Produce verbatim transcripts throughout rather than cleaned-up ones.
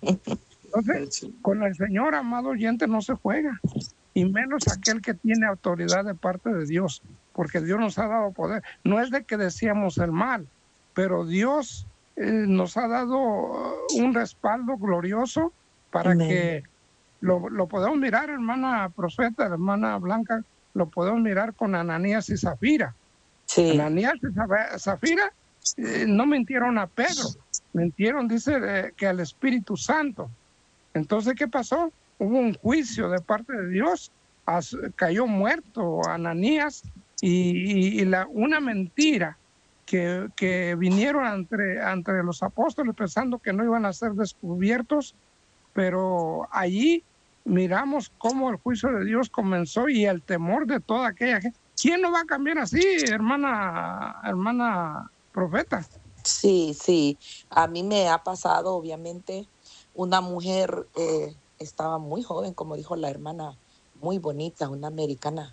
Entonces, con el Señor, amado oyente, no se juega, y menos aquel que tiene autoridad de parte de Dios, porque Dios nos ha dado poder. No es de que decíamos el mal, pero Dios eh, nos ha dado uh, un respaldo glorioso para Amén. que lo, lo podemos mirar, hermana profeta, hermana Blanca, lo podemos mirar con Ananías y Zafira. Sí. Ananías y Zafira eh, no mintieron a Pedro, mintieron, dice, eh, que al Espíritu Santo. Entonces, ¿qué pasó? Hubo un juicio de parte de Dios, as, cayó muerto Ananías y, y, y la, una mentira que, que vinieron entre, entre los apóstoles pensando que no iban a ser descubiertos, pero allí miramos cómo el juicio de Dios comenzó y el temor de toda aquella gente. ¿Quién no va a cambiar así, hermana, hermana profeta? Sí, sí. A mí me ha pasado, obviamente, una mujer eh, estaba muy joven, como dijo la hermana, muy bonita, una americana,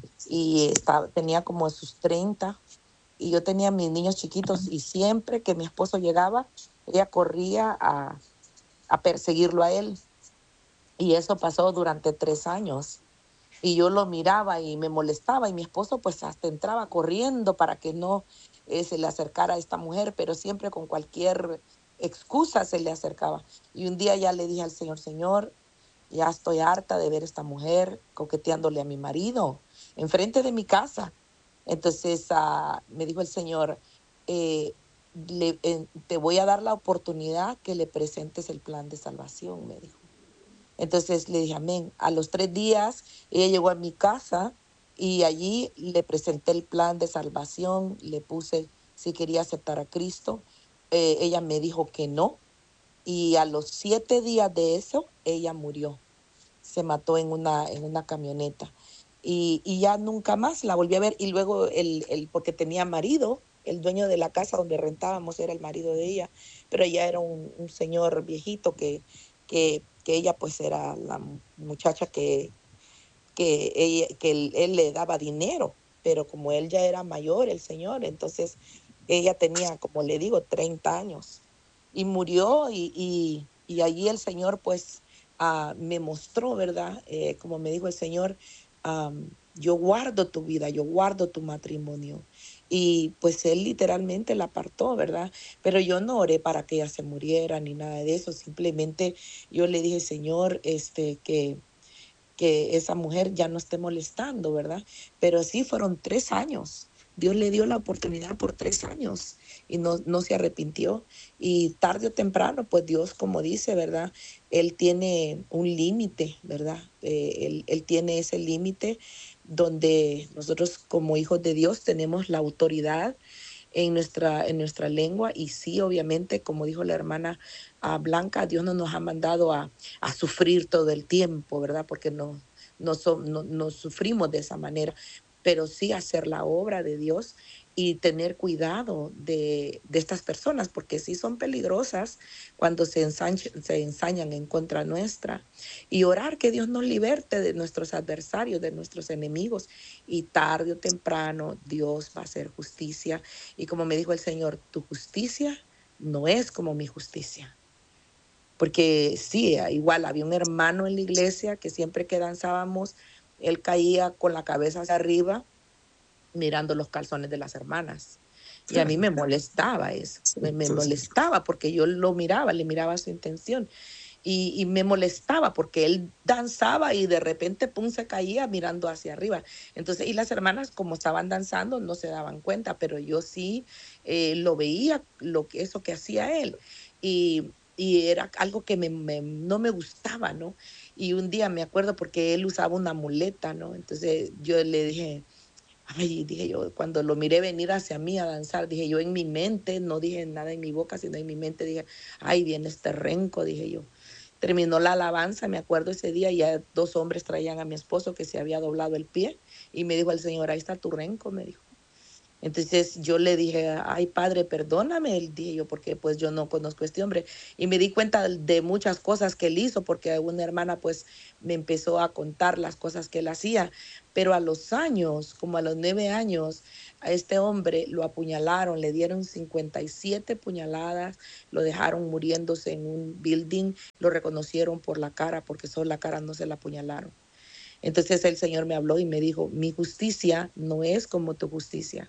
y estaba, tenía como sus treinta, y yo tenía mis niños chiquitos, y siempre que mi esposo llegaba, ella corría a, a perseguirlo a él, y eso pasó durante tres años. Y yo lo miraba y me molestaba, y mi esposo pues hasta entraba corriendo para que no eh, se le acercara a esta mujer, pero siempre con cualquier excusa se le acercaba. Y un día ya le dije al Señor: Señor, ya estoy harta de ver a esta mujer coqueteándole a mi marido enfrente de mi casa. Entonces uh, me dijo el Señor, eh, le, eh, te voy a dar la oportunidad que le presentes el plan de salvación, me dijo. Entonces le dije amén. A los tres días ella llegó a mi casa y allí le presenté el plan de salvación, le puse si quería aceptar a Cristo. Eh, ella me dijo que no, y a los siete días de eso ella murió. Se mató en una, en una camioneta. Y, y ya nunca más la volví a ver. Y luego, el, el, porque tenía marido, el dueño de la casa donde rentábamos era el marido de ella, pero ella era un, un señor viejito que, que, que ella pues era la muchacha que, que, ella, que él, él le daba dinero, pero como él ya era mayor, el señor, entonces ella tenía, como le digo, treinta años y murió, y, y, y allí el Señor pues uh, me mostró, ¿verdad? Eh, como me dijo el Señor, um, yo guardo tu vida, yo guardo tu matrimonio. Y pues él literalmente la apartó, ¿verdad? Pero yo no oré para que ella se muriera ni nada de eso, simplemente yo le dije: Señor, este, que que esa mujer ya no esté molestando, ¿verdad? Pero sí fueron tres años. Dios le dio la oportunidad por tres años y no, no se arrepintió. Y tarde o temprano, pues Dios, como dice, ¿verdad? Él tiene un límite, ¿verdad? Eh, él, él tiene ese límite donde nosotros como hijos de Dios tenemos la autoridad en nuestra, en nuestra lengua. Y sí, obviamente, como dijo la hermana uh, Blanca, Dios no nos ha mandado a, a sufrir todo el tiempo, ¿verdad? Porque no, no, so, no, no sufrimos de esa manera, pero sí hacer la obra de Dios y tener cuidado de, de estas personas, porque sí son peligrosas cuando se, ensanch, se ensañan en contra nuestra. Y orar que Dios nos liberte de nuestros adversarios, de nuestros enemigos, y tarde o temprano Dios va a hacer justicia. Y como me dijo el Señor, tu justicia no es como mi justicia. Porque sí, igual había un hermano en la iglesia que siempre que danzábamos, él caía con la cabeza hacia arriba mirando los calzones de las hermanas. Y a mí me molestaba eso, me, me molestaba porque yo lo miraba, le miraba su intención. Y, y me molestaba porque él danzaba y de repente, pum, se caía mirando hacia arriba. Entonces, y las hermanas, como estaban danzando, no se daban cuenta, pero yo sí eh, lo veía, lo que, eso que hacía él. Y, y era algo que me, me, no me gustaba, ¿no? Y un día me acuerdo porque él usaba una muleta, ¿no? Entonces yo le dije, ay, dije yo, cuando lo miré venir hacia mí a danzar, dije yo en mi mente, no dije nada en mi boca, sino en mi mente dije, ay, viene este renco, dije yo. Terminó la alabanza, me acuerdo ese día, y ya dos hombres traían a mi esposo que se había doblado el pie, y me dijo el Señor, ahí está tu renco, me dijo. Entonces yo le dije, ay, padre, perdóname, él dije yo, porque pues yo no conozco a este hombre. Y me di cuenta de muchas cosas que él hizo, porque una hermana pues me empezó a contar las cosas que él hacía. Pero a los años, como a los nueve años, a este hombre lo apuñalaron, le dieron cincuenta y siete puñaladas, lo dejaron muriéndose en un building, lo reconocieron por la cara, porque solo la cara no se la apuñalaron. Entonces el Señor me habló y me dijo, mi justicia no es como tu justicia.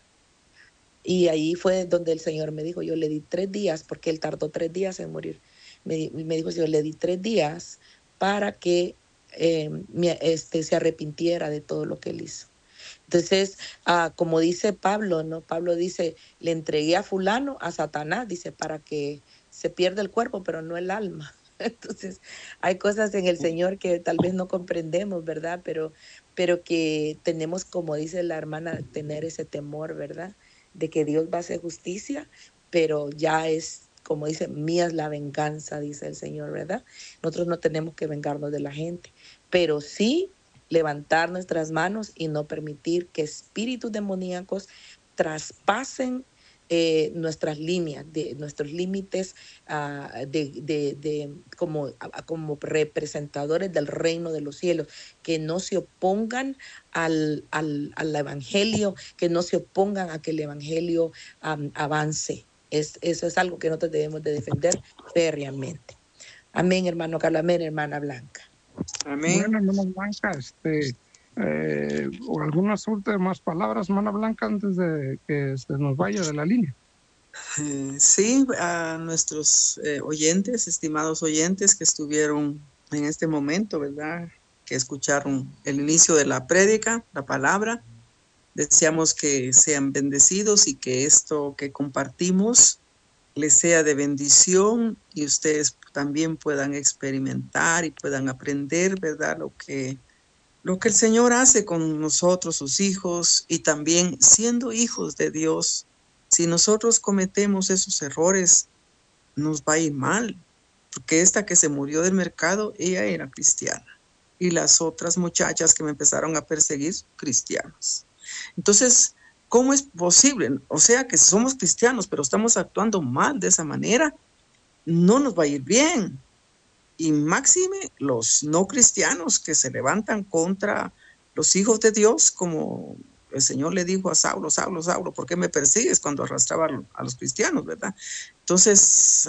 Y ahí fue donde el Señor me dijo, yo le di tres días, porque él tardó tres días en morir. Me, me dijo, yo le di tres días para que eh, me, este, se arrepintiera de todo lo que él hizo. Entonces, uh, como dice Pablo, ¿no? Pablo dice, le entregué a fulano, a Satanás, dice, para que se pierda el cuerpo, pero no el alma. Entonces, hay cosas en el Señor que tal vez no comprendemos, ¿verdad? Pero, pero que tenemos, como dice la hermana, tener ese temor, ¿verdad? De que Dios va a hacer justicia, pero ya es, como dice, mía es la venganza, dice el Señor, ¿verdad? Nosotros no tenemos que vengarnos de la gente, pero sí levantar nuestras manos y no permitir que espíritus demoníacos traspasen eh, nuestras líneas, de, nuestros límites uh, de, de, de, como, uh, como representadores del reino de los cielos, que no se opongan al, al, al evangelio, que no se opongan a que el evangelio um, avance. Es, eso es algo que nosotros debemos de defender férreamente. Amén, hermano Carlos. Amén, hermana Blanca. Amén. Bueno, hermana Blanca, este, eh, o algunas últimas palabras, hermana Blanca, antes de que se nos vaya de la línea. Eh, sí, a nuestros eh, oyentes, estimados oyentes que estuvieron en este momento, ¿verdad? Que escucharon el inicio de la prédica, la palabra. Deseamos que sean bendecidos y que esto que compartimos les sea de bendición y ustedes también puedan experimentar y puedan aprender, ¿verdad? Lo que, lo que el Señor hace con nosotros, sus hijos, y también siendo hijos de Dios. Si nosotros cometemos esos errores, nos va a ir mal, porque esta que se murió del mercado, ella era cristiana, y las otras muchachas que me empezaron a perseguir, cristianas. Entonces, ¿cómo es posible? O sea, que somos cristianos, pero estamos actuando mal de esa manera, no nos va a ir bien. Y máxime los no cristianos que se levantan contra los hijos de Dios, como el Señor le dijo a Saulo, Saulo, Saulo, ¿por qué me persigues? Cuando arrastraba a los cristianos, ¿verdad? Entonces,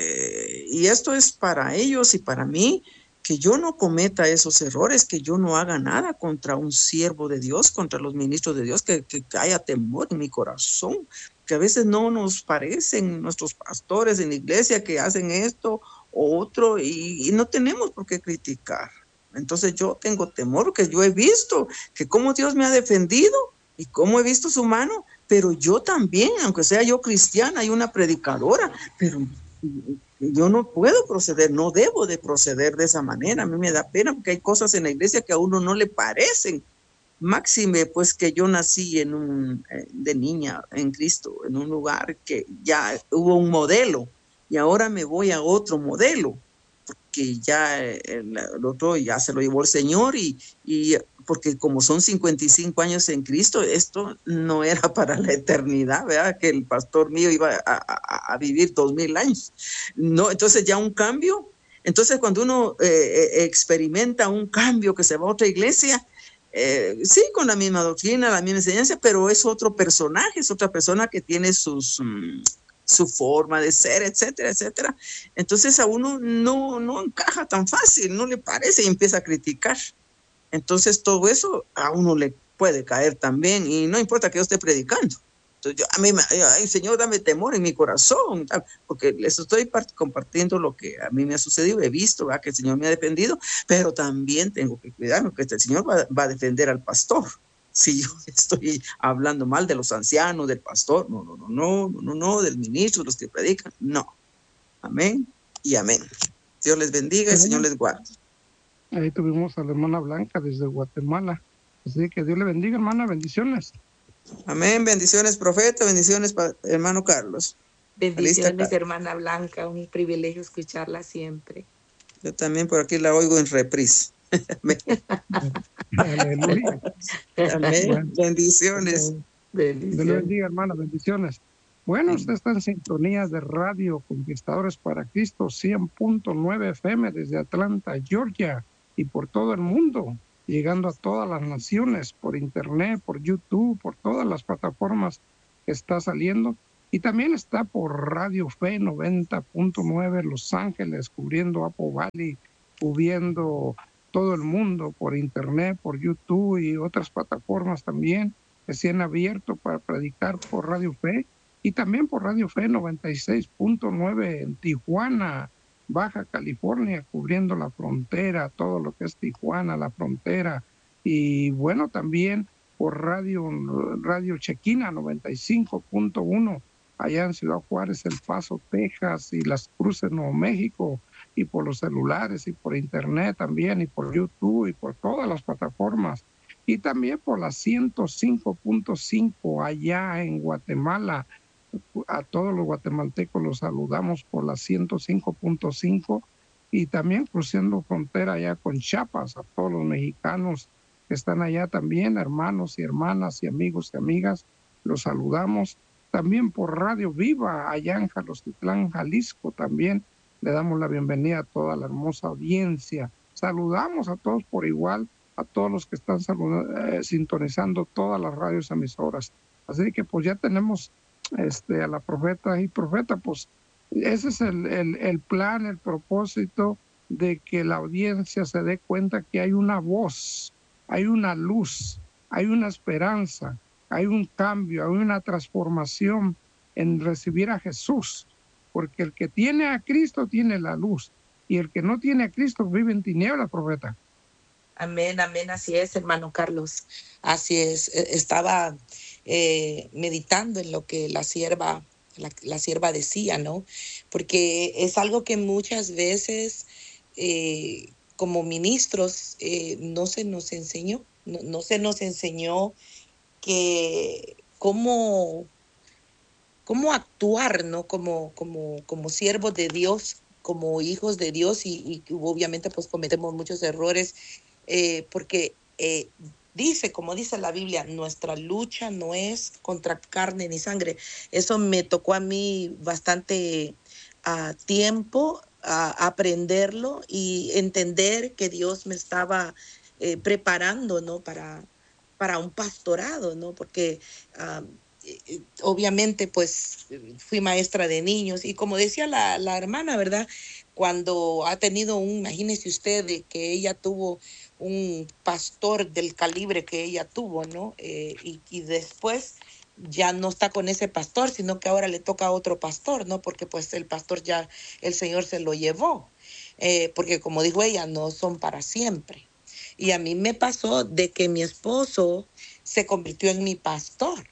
eh, y esto es para ellos y para mí, que yo no cometa esos errores, que yo no haga nada contra un siervo de Dios, contra los ministros de Dios, que, que haya temor en mi corazón, que a veces no nos parecen nuestros pastores en la iglesia que hacen esto o otro, y, y no tenemos por qué criticar. Entonces yo tengo temor, que yo he visto que cómo Dios me ha defendido y cómo he visto su mano, pero yo también, aunque sea yo cristiana y una predicadora, pero yo no puedo proceder, no debo de proceder de esa manera. A mí me da pena porque hay cosas en la iglesia que a uno no le parecen. Máxime, pues que yo nací en un, de niña en Cristo, en un lugar que ya hubo un modelo y ahora me voy a otro modelo, porque ya el, el otro ya se lo llevó el Señor y, y porque como son cincuenta y cinco años en Cristo, esto no era para la eternidad, ¿verdad? Que el pastor mío iba a, a, a vivir dos mil años. No, entonces ya un cambio. Entonces cuando uno eh, experimenta un cambio que se va a otra iglesia, Eh, sí, con la misma doctrina, la misma enseñanza, pero es otro personaje, es otra persona que tiene sus, um, su forma de ser, etcétera, etcétera. Entonces a uno no, no encaja tan fácil, no le parece y empieza a criticar. Entonces todo eso a uno le puede caer también y no importa que yo esté predicando. Entonces, yo, a mí, ay, Señor, dame temor en mi corazón, porque les estoy compartiendo lo que a mí me ha sucedido, he visto, ¿verdad? Que el Señor me ha defendido, pero también tengo que cuidarme, que el Señor va, va a defender al pastor. Si yo estoy hablando mal de los ancianos, del pastor, no, no, no, no, no, no, no, del ministro, los que predican, no. Amén y amén. Dios les bendiga y el Señor les guarde. Ahí tuvimos a la hermana Blanca desde Guatemala. Así que Dios le bendiga, hermana, bendiciones. Amén, bendiciones, profeta, bendiciones, hermano Carlos. Bendiciones, hermana Blanca, un privilegio escucharla siempre. Yo también por aquí la oigo en reprise. Amén. Aleluya. Amén. Bueno, bendiciones. bendiciones. Dios le bendiga, hermana, bendiciones. Bueno, usted está en sintonía de Radio Conquistadores para Cristo, cien punto nueve F M desde Atlanta, Georgia, y por todo el mundo. llegando a todas las naciones por internet, por YouTube, por todas las plataformas que está saliendo. Y también está por Radio Fe noventa punto nueve Los Ángeles, cubriendo Apple Valley, cubriendo todo el mundo por internet, por YouTube y otras plataformas también que se han abierto para predicar por Radio Fe, y también por Radio Fe noventa y seis punto nueve en Tijuana, Baja California, cubriendo la frontera, todo lo que es Tijuana, la frontera, y bueno, también por Radio, Radio Chequina noventa y cinco punto uno allá en Ciudad Juárez, El Paso, Texas, y Las Cruces, Nuevo México, y por los celulares, y por internet también, y por YouTube, y por todas las plataformas, y también por la ciento cinco punto cinco allá en Guatemala. A todos los guatemaltecos los saludamos por la ciento cinco punto cinco, y también cruzando frontera allá con Chiapas, a todos los mexicanos que están allá también, hermanos y hermanas y amigos y amigas, los saludamos. También por Radio Viva, allá en Jalostitlán, Jalisco, también le damos la bienvenida a toda la hermosa audiencia. Saludamos a todos por igual, a todos los que están eh, sintonizando todas las radios emisoras. Así que pues ya tenemos este, a la profeta y profeta, pues ese es el, el, el plan, el propósito de que la audiencia se dé cuenta que hay una voz, hay una luz, hay una esperanza, hay un cambio, hay una transformación en recibir a Jesús, porque el que tiene a Cristo tiene la luz, y el que no tiene a Cristo vive en tinieblas, profeta. Amén, amén, así es, hermano Carlos, así es. Estaba eh, meditando en lo que la sierva, la, la sierva decía, ¿no? Porque es algo que muchas veces eh, como ministros eh, no se nos enseñó, no, no se nos enseñó que cómo, cómo actuar, ¿no? Como, como, como siervos de Dios, como hijos de Dios, y, y obviamente pues cometemos muchos errores, eh, porque eh, dice, como dice la Biblia, nuestra lucha no es contra carne ni sangre. Eso me tocó a mí bastante uh, tiempo a uh, aprenderlo y entender que Dios me estaba eh, preparando, ¿no? Para para un pastorado, ¿no? Porque uh, obviamente pues fui maestra de niños, y como decía la, la hermana, ¿verdad? Cuando ha tenido un, imagínese usted, de que ella tuvo un pastor del calibre que ella tuvo, ¿no? Eh, y, y después ya no está con ese pastor, sino que ahora le toca a otro pastor, ¿no? Porque pues el pastor ya, el Señor se lo llevó, eh, porque como dijo ella, no son para siempre. Y a mí me pasó de que mi esposo se convirtió en mi pastor.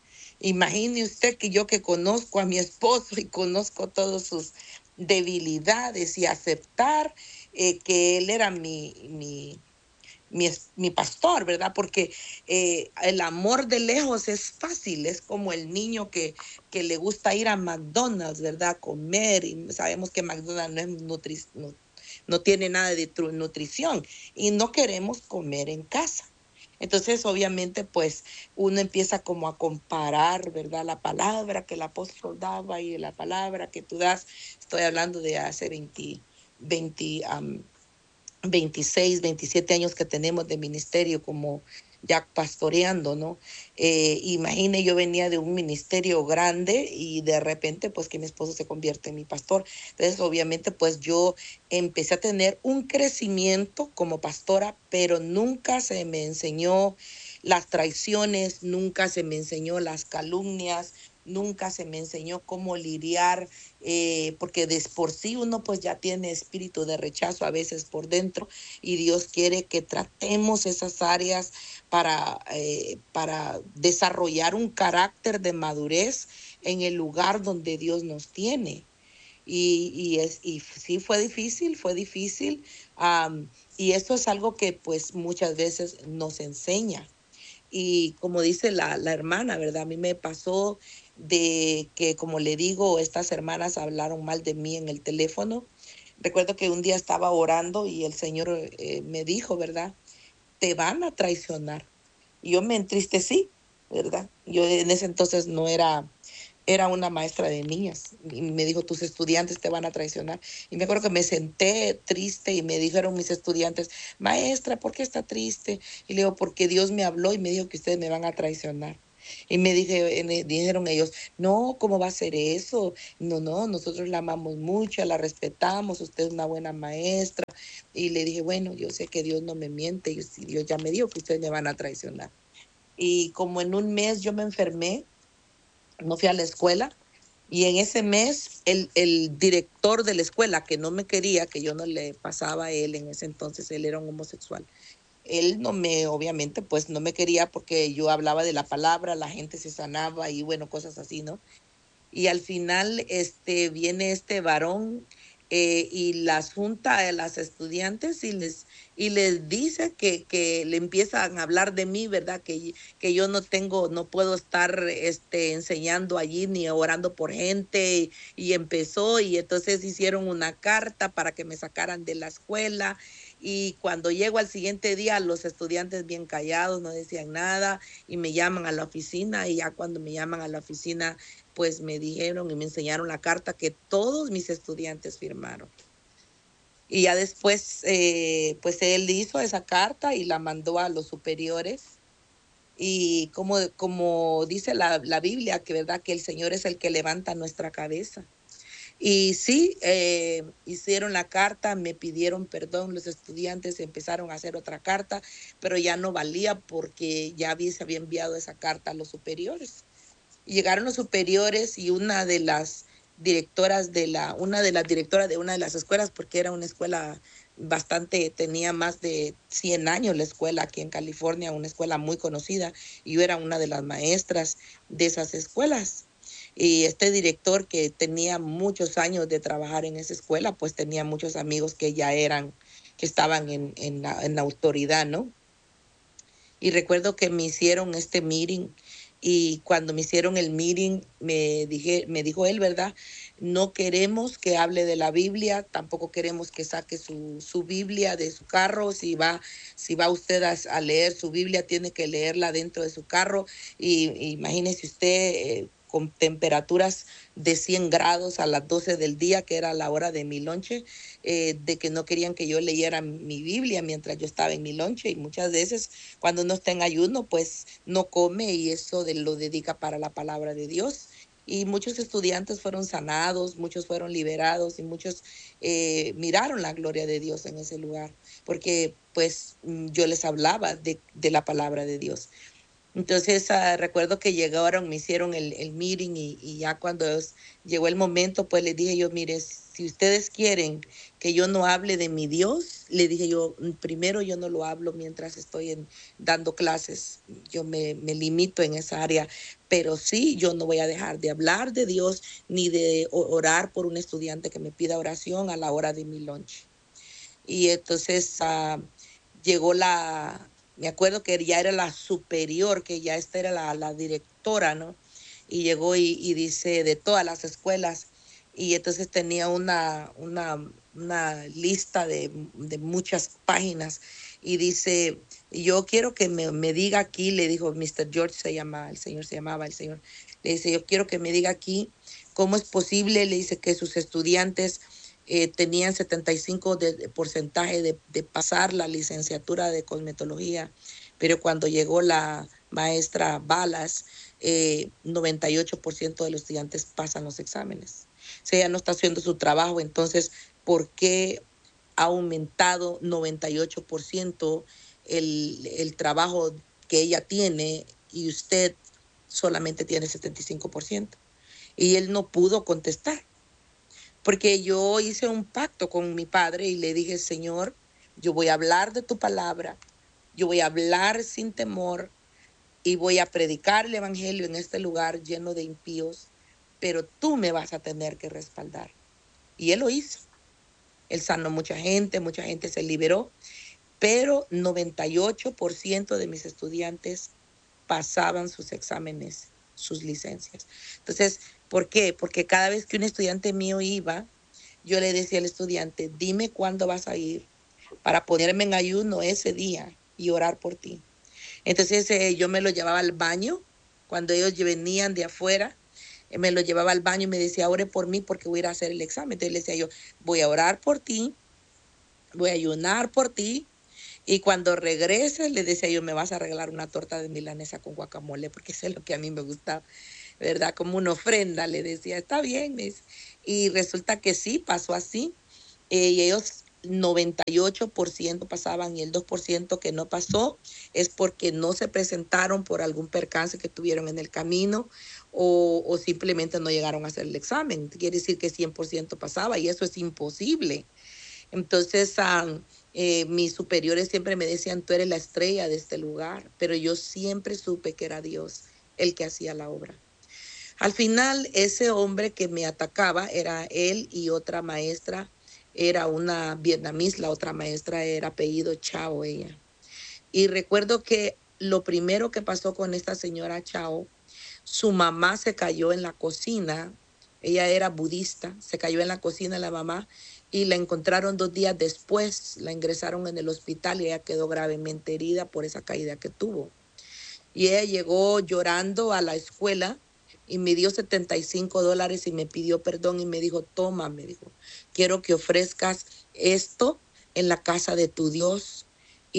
Imagine usted que yo, que conozco a mi esposo y conozco todas sus debilidades, y aceptar eh, que él era mi, mi, mi, mi pastor, ¿verdad? Porque eh, el amor de lejos es fácil, es como el niño que, que le gusta ir a McDonald's, ¿verdad? Comer, y sabemos que McDonald's no es nutri, no, no tiene nada de nutrición, y no queremos comer en casa. Entonces, obviamente, pues uno empieza como a comparar, ¿verdad? La palabra que el apóstol daba y la palabra que tú das. Estoy hablando de hace veinte, veinte, um, veintiséis, veintisiete años que tenemos de ministerio como ya pastoreando, ¿no? Eh, imagine, yo venía de un ministerio grande y de repente pues que mi esposo se convierte en mi pastor. Entonces obviamente pues yo empecé a tener un crecimiento como pastora, pero nunca se me enseñó las traiciones, nunca se me enseñó las calumnias, nunca se me enseñó cómo lidiar, eh, porque de por sí uno pues ya tiene espíritu de rechazo a veces por dentro, y Dios quiere que tratemos esas áreas para, eh, para desarrollar un carácter de madurez en el lugar donde Dios nos tiene. Y, y, es, y sí fue difícil, fue difícil, um, y esto es algo que pues muchas veces nos enseña. Y como dice la, la hermana, ¿verdad? A mí me pasó de que, como le digo, estas hermanas hablaron mal de mí en el teléfono. Recuerdo que un día estaba orando y el Señor eh, me dijo, ¿verdad? Te van a traicionar. Y yo me entristecí, ¿verdad? Yo en ese entonces no era era una maestra de niñas y me dijo, tus estudiantes te van a traicionar. Y me acuerdo que me senté triste y me dijeron mis estudiantes, maestra, ¿por qué está triste? Y le digo, porque Dios me habló y me dijo que ustedes me van a traicionar. Y me dije, me dijeron ellos, no, ¿cómo va a ser eso? No, no, nosotros la amamos mucho, la respetamos, usted es una buena maestra. Y le dije, bueno, yo sé que Dios no me miente y Dios ya me dijo que ustedes me van a traicionar. Y como en un mes yo me enfermé, no fui a la escuela, y en ese mes el, el director de la escuela, que no me quería, que yo no le pasaba a él en ese entonces, él era un homosexual. Él no me, obviamente, pues no me quería porque yo hablaba de la palabra, la gente se sanaba y bueno, cosas así, ¿no? Y al final este, viene este varón eh, y las junta a las estudiantes y les, y les dice que, que le empiezan a hablar de mí, ¿verdad? Que, que yo no tengo, no puedo estar este, enseñando allí ni orando por gente. Y, y empezó y entonces hicieron una carta para que me sacaran de la escuela. Y cuando llego al siguiente día, los estudiantes bien callados, no decían nada y me llaman a la oficina y ya cuando me llaman a la oficina, pues me dijeron y me enseñaron la carta que todos mis estudiantes firmaron. Y ya después, eh, pues él hizo esa carta y la mandó a los superiores. Y como, como dice la, la Biblia, que verdad que el Señor es el que levanta nuestra cabeza. Y sí, eh, hicieron la carta, me pidieron perdón, los estudiantes empezaron a hacer otra carta, pero ya no valía porque ya había, se había enviado esa carta a los superiores. Llegaron los superiores y una de las directoras de la, una de las directoras de una de las escuelas, porque era una escuela bastante, tenía más de cien años la escuela aquí en California, una escuela muy conocida, y yo era una de las maestras de esas escuelas. Y este director que tenía muchos años de trabajar en esa escuela, pues tenía muchos amigos que ya eran, que estaban en, en, la, en la autoridad, ¿no? Y recuerdo que me hicieron este meeting y cuando me hicieron el meeting me, dije, me dijo él, ¿verdad? No queremos que hable de la Biblia, tampoco queremos que saque su, su Biblia de su carro. Si va, si va usted a, a leer su Biblia, tiene que leerla dentro de su carro. Y, y imagínese usted eh, con temperaturas de cien grados a las doce del día, que era la hora de mi lonche, eh, de que no querían que yo leyera mi Biblia mientras yo estaba en mi lonche. Y muchas veces cuando uno está en ayuno, pues no come y eso de, lo dedica para la palabra de Dios. Y muchos estudiantes fueron sanados, muchos fueron liberados y muchos eh, miraron la gloria de Dios en ese lugar, porque pues yo les hablaba de, de la palabra de Dios. Entonces uh, recuerdo que llegaron, me hicieron el, el meeting y, y ya cuando es, llegó el momento, pues les dije yo, mire, si ustedes quieren que yo no hable de mi Dios, le dije yo, primero yo no lo hablo mientras estoy en, dando clases, yo me, me limito en esa área, pero sí, yo no voy a dejar de hablar de Dios ni de orar por un estudiante que me pida oración a la hora de mi lunch. Y entonces uh, llegó la... Me acuerdo que ya era la superior, que ya esta era la, la directora, ¿no? Y llegó y, y dice de todas las escuelas. Y entonces tenía una, una, una lista de, de muchas páginas. Y dice, yo quiero que me, me diga aquí, le dijo mister George, se llama, el señor se llamaba el señor. Le dice, yo quiero que me diga aquí cómo es posible, le dice que sus estudiantes Eh, tenían setenta y cinco de, de porcentaje de, de pasar la licenciatura de cosmetología, pero cuando llegó la maestra Balas, eh, noventa y ocho por ciento de los estudiantes pasan los exámenes. O sea, ella no está haciendo su trabajo, entonces, ¿por qué ha aumentado noventa y ocho por ciento el, el trabajo que ella tiene y usted solamente tiene setenta y cinco por ciento? Y él no pudo contestar. Porque yo hice un pacto con mi padre y le dije, Señor, yo voy a hablar de tu palabra, yo voy a hablar sin temor y voy a predicar el evangelio en este lugar lleno de impíos, pero tú me vas a tener que respaldar. Y él lo hizo. Él sanó mucha gente, mucha gente se liberó, pero noventa y ocho por ciento de mis estudiantes pasaban sus exámenes, sus licencias. Entonces, ¿por qué? Porque cada vez que un estudiante mío iba, yo le decía al estudiante, dime cuándo vas a ir para ponerme en ayuno ese día y orar por ti. Entonces eh, yo me lo llevaba al baño cuando ellos venían de afuera me lo llevaba al baño y me decía, ore por mí porque voy a ir a hacer el examen. Entonces le decía yo, voy a orar por ti, voy a ayunar por ti, y cuando regreses, le decía yo, me vas a regalar una torta de milanesa con guacamole, porque eso es lo que a mí me gusta, ¿verdad? Como una ofrenda, le decía, está bien, me dice. Y resulta que sí, pasó así. Eh, y ellos noventa y ocho por ciento pasaban y el dos por ciento que no pasó es porque no se presentaron por algún percance que tuvieron en el camino o, o simplemente no llegaron a hacer el examen. Quiere decir que cien por ciento pasaba y eso es imposible. Entonces, um, eh, mis superiores siempre me decían, tú eres la estrella de este lugar, pero yo siempre supe que era Dios el que hacía la obra. Al final, ese hombre que me atacaba era él y otra maestra, era una vietnamita, la otra maestra era apellido Chao ella. Y recuerdo que lo primero que pasó con esta señora Chao, su mamá se cayó en la cocina, ella era budista, se cayó en la cocina la mamá y la encontraron dos días después, la ingresaron en el hospital y ella quedó gravemente herida por esa caída que tuvo. Y ella llegó llorando a la escuela y me dio setenta y cinco dólares y me pidió perdón y me dijo, toma, me dijo, quiero que ofrezcas esto en la casa de tu Dios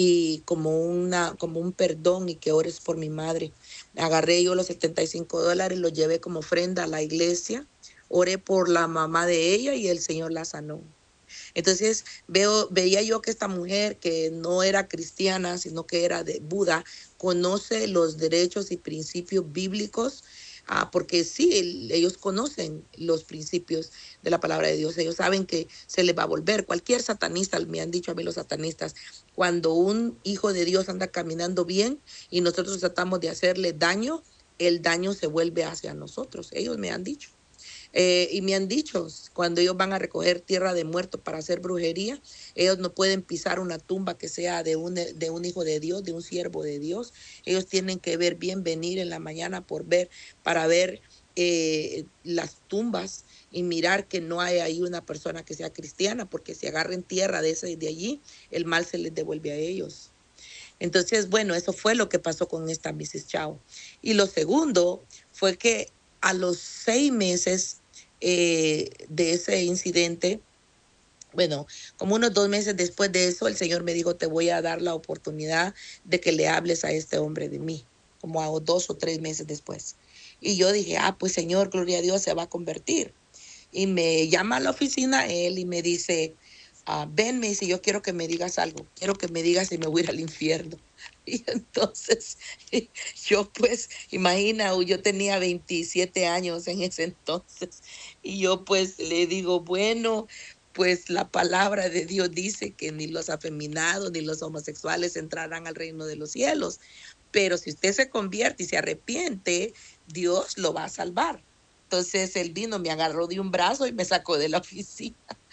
y como, una, como un perdón y que ores por mi madre. Agarré yo los setenta y cinco dólares, los llevé como ofrenda a la iglesia, oré por la mamá de ella y el Señor la sanó. Entonces veo, veía yo que esta mujer que no era cristiana, sino que era de Buda, conoce los derechos y principios bíblicos, ah, porque sí, el, ellos conocen los principios de la palabra de Dios. Ellos saben que se les va a volver. Cualquier satanista, me han dicho a mí los satanistas, cuando un hijo de Dios anda caminando bien y nosotros tratamos de hacerle daño, el daño se vuelve hacia nosotros. Ellos me han dicho. Eh, y me han dicho, cuando ellos van a recoger tierra de muertos para hacer brujería, ellos no pueden pisar una tumba que sea de un, de un hijo de Dios, de un siervo de Dios. Ellos tienen que ver bien, venir en la mañana por ver, para ver eh, las tumbas y mirar que no hay ahí una persona que sea cristiana, porque si agarren tierra de, ese, de allí, el mal se les devuelve a ellos. Entonces, bueno, eso fue lo que pasó con esta missus Chao. Y lo segundo fue que a los seis meses eh, de ese incidente, bueno, como unos dos meses después de eso, el Señor me dijo, te voy a dar la oportunidad de que le hables a este hombre de mí, como a dos o tres meses después. Y yo dije, ah, pues Señor, gloria a Dios, se va a convertir. Y me llama a la oficina él y me dice, Uh, ven, me dice, yo quiero que me digas algo, quiero que me digas si me voy a ir al infierno. Y entonces, yo pues, imagina, yo tenía veintisiete años en ese entonces, y yo pues le digo, bueno, pues la palabra de Dios dice que ni los afeminados ni los homosexuales entrarán al reino de los cielos, pero si usted se convierte y se arrepiente, Dios lo va a salvar. Entonces él vino, me agarró de un brazo y me sacó de la oficina.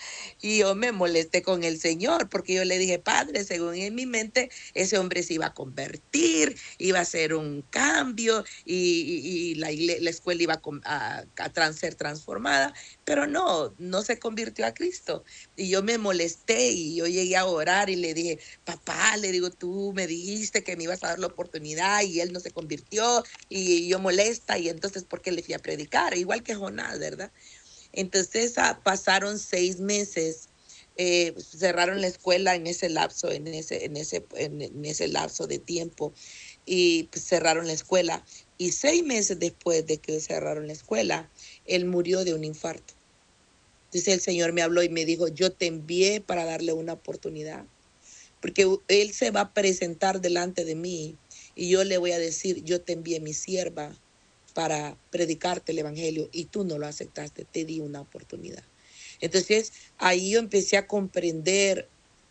Y yo me molesté con el Señor porque yo le dije, Padre, según en mi mente, ese hombre se iba a convertir, iba a hacer un cambio y, y, y la, la escuela iba a, a, a trans, ser transformada, pero no, no se convirtió a Cristo. Y yo me molesté y yo llegué a orar y le dije, papá, le digo, tú me dijiste que me ibas a dar la oportunidad y él no se convirtió y yo molesta y entonces, ¿por qué le fui a predicar? Igual que Jonás, ¿verdad? Entonces ah, pasaron seis meses, eh, cerraron la escuela en ese lapso, en ese, en ese, en, en ese lapso de tiempo y pues, cerraron la escuela. Y seis meses después de que cerraron la escuela, él murió de un infarto. Entonces el Señor me habló y me dijo, yo te envié para darle una oportunidad, porque él se va a presentar delante de mí y yo le voy a decir, yo te envié mi sierva para predicarte el evangelio y tú no lo aceptaste, te di una oportunidad. Entonces ahí yo empecé a comprender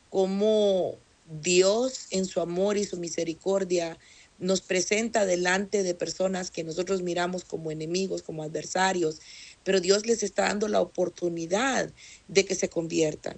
cómo Dios en su amor y su misericordia nos presenta delante de personas que nosotros miramos como enemigos, como adversarios, pero Dios les está dando la oportunidad de que se conviertan.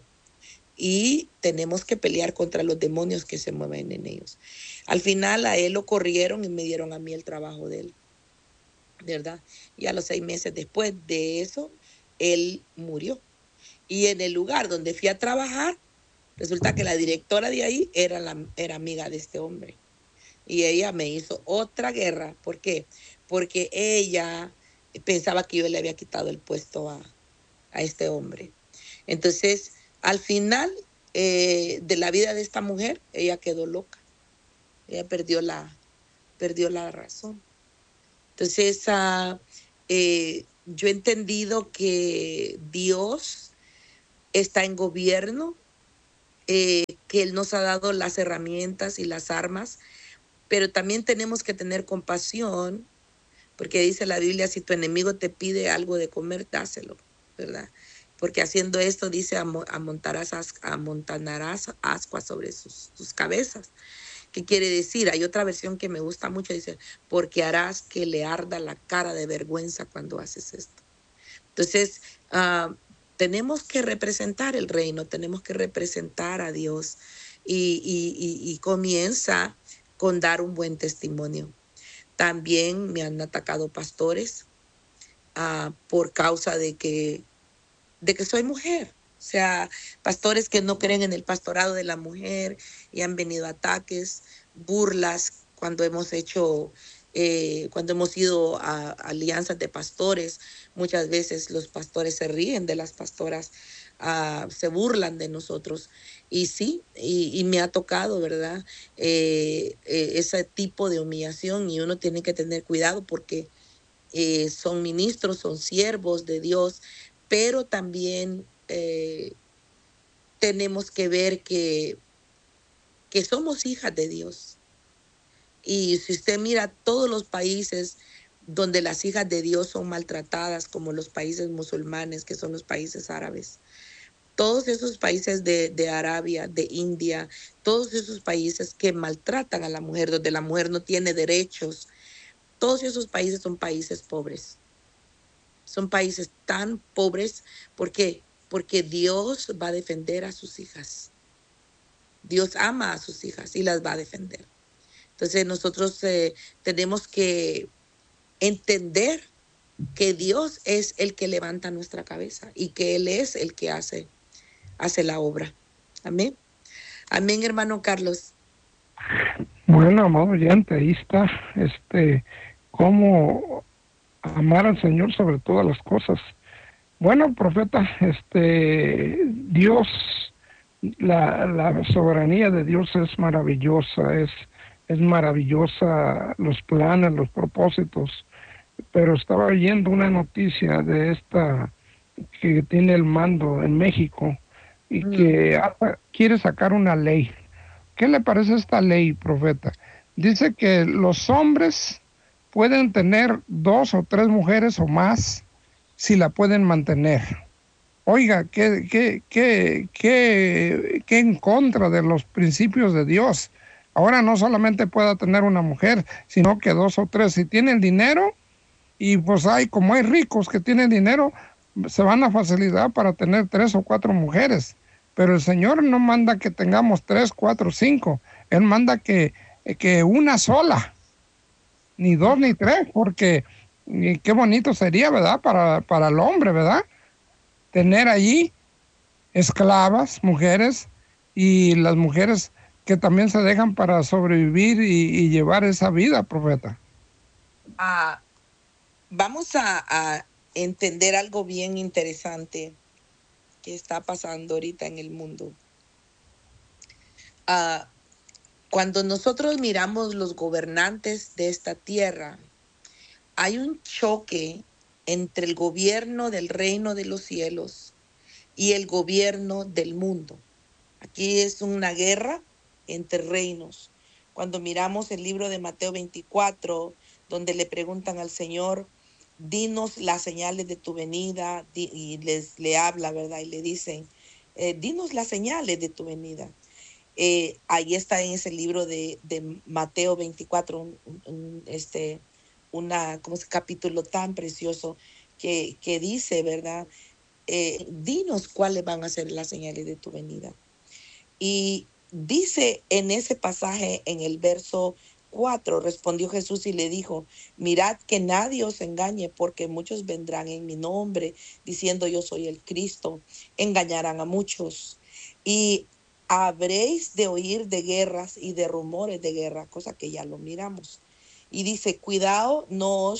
Y tenemos que pelear contra los demonios que se mueven en ellos. Al final a él lo corrieron y me dieron a mí el trabajo de él, ¿verdad? Y a los seis meses después de eso, él murió. Y en el lugar donde fui a trabajar, resulta que la directora de ahí era, la, era amiga de este hombre. Y ella me hizo otra guerra. ¿Por qué? Porque ella pensaba que yo le había quitado el puesto a, a este hombre. Entonces, al final eh, de la vida de esta mujer, ella quedó loca. Ella perdió la, perdió la razón. Entonces, uh, eh, yo he entendido que Dios está en gobierno, eh, que Él nos ha dado las herramientas y las armas, pero también tenemos que tener compasión, porque dice la Biblia, si tu enemigo te pide algo de comer, dáselo, ¿verdad? Porque haciendo esto, dice, amontarás, amontonarás ascuas sobre sus, sus cabezas. ¿Qué quiere decir? Hay otra versión que me gusta mucho, dice, porque harás que le arda la cara de vergüenza cuando haces esto. Entonces, uh, tenemos que representar el reino, tenemos que representar a Dios y, y, y, y comienza con dar un buen testimonio. También me han atacado pastores uh, por causa de que, de que soy mujer. O sea, pastores que no creen en el pastorado de la mujer y han venido ataques, burlas cuando hemos hecho, eh, cuando hemos ido a, a alianzas de pastores. Muchas veces los pastores se ríen de las pastoras, uh, se burlan de nosotros. Y sí, y, y me ha tocado, ¿verdad? Eh, eh, ese tipo de humillación y uno tiene que tener cuidado porque eh, son ministros, son siervos de Dios, pero también eh, tenemos que ver que, que somos hijas de Dios. Y si usted mira todos los países donde las hijas de Dios son maltratadas, como los países musulmanes, que son los países árabes, todos esos países de, de Arabia, de India, todos esos países que maltratan a la mujer, donde la mujer no tiene derechos, todos esos países son países pobres. Son países tan pobres. ¿Por qué? Porque Dios va a defender a sus hijas. Dios ama a sus hijas y las va a defender. Entonces nosotros eh, tenemos que entender que Dios es el que levanta nuestra cabeza y que Él es el que hace, hace la obra. Amén. Amén, hermano Carlos. Bueno, amado oyente, ahí está, este, cómo amar al Señor sobre todas las cosas. Bueno, profeta, este, Dios, la, la soberanía de Dios es maravillosa, es, es maravillosa los planes, los propósitos, pero estaba oyendo una noticia de esta que tiene el mando en México y mm. que hasta quiere sacar una ley. ¿Qué le parece esta ley, profeta? Dice que los hombres pueden tener dos o tres mujeres o más si la pueden mantener. Oiga, ¿qué, qué, qué, qué, qué en contra de los principios de Dios? Ahora no solamente pueda tener una mujer, sino que dos o tres. Si tienen dinero, y pues hay, como hay ricos que tienen dinero, se van a facilitar para tener tres o cuatro mujeres. Pero el Señor no manda que tengamos tres, cuatro, cinco. Él manda que, que una sola. Ni dos ni tres, porque y qué bonito sería, ¿verdad? Para, para el hombre, ¿verdad? Tener allí esclavas, mujeres, y las mujeres que también se dejan para sobrevivir y, y llevar esa vida, profeta. Ah, vamos a, a entender algo bien interesante que está pasando ahorita en el mundo. Ah, cuando nosotros miramos los gobernantes de esta tierra, hay un choque entre el gobierno del reino de los cielos y el gobierno del mundo. Aquí es una guerra entre reinos. Cuando miramos el libro de Mateo veinticuatro, donde le preguntan al Señor, dinos las señales de tu venida, y les le habla, ¿verdad? Y le dicen, eh, dinos las señales de tu venida. Eh, ahí está en ese libro de, de Mateo veinticuatro, un, un, este, una, como ese capítulo tan precioso que, que dice, ¿verdad? Eh, dinos cuáles van a ser las señales de tu venida. Y dice en ese pasaje, en el verso cuatro, respondió Jesús y le dijo, mirad que nadie os engañe, porque muchos vendrán en mi nombre, diciendo yo soy el Cristo, engañarán a muchos. Y habréis de oír de guerras y de rumores de guerra, cosa que ya lo miramos. Y dice, cuidado, no os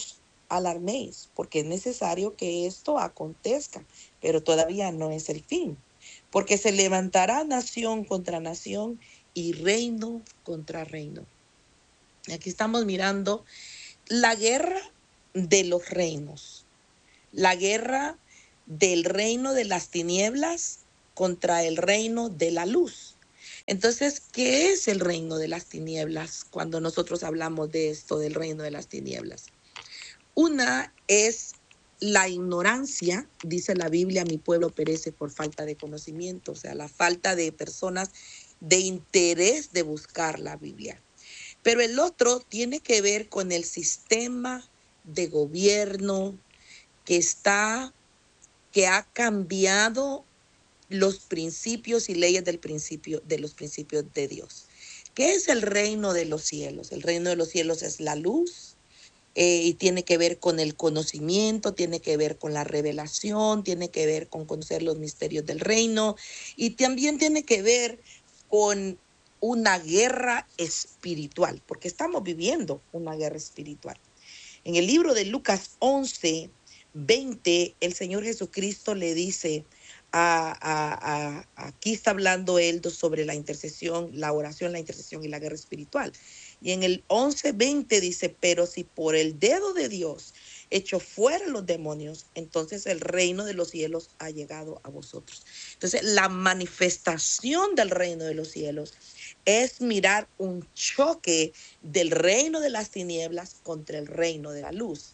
alarméis, porque es necesario que esto acontezca, pero todavía no es el fin, porque se levantará nación contra nación y reino contra reino. Aquí estamos mirando la guerra de los reinos, la guerra del reino de las tinieblas contra el reino de la luz. Entonces, ¿qué es el reino de las tinieblas cuando nosotros hablamos de esto, del reino de las tinieblas? Una es la ignorancia, dice la Biblia, mi pueblo perece por falta de conocimiento, o sea, la falta de personas de interés de buscar la Biblia. Pero el otro tiene que ver con el sistema de gobierno que está, que ha cambiado los principios y leyes del principio, de los principios de Dios. ¿Qué es el reino de los cielos? El reino de los cielos es la luz eh, y tiene que ver con el conocimiento, tiene que ver con la revelación, tiene que ver con conocer los misterios del reino y también tiene que ver con una guerra espiritual, porque estamos viviendo una guerra espiritual. En el libro de Lucas once, veinte, el Señor Jesucristo le dice, a, a, a, aquí está hablando él sobre la intercesión, la oración, la intercesión y la guerra espiritual. Y en el once, veinte dice, pero si por el dedo de Dios echo fuera los demonios, entonces el reino de los cielos ha llegado a vosotros. Entonces, la manifestación del reino de los cielos es mirar un choque del reino de las tinieblas contra el reino de la luz.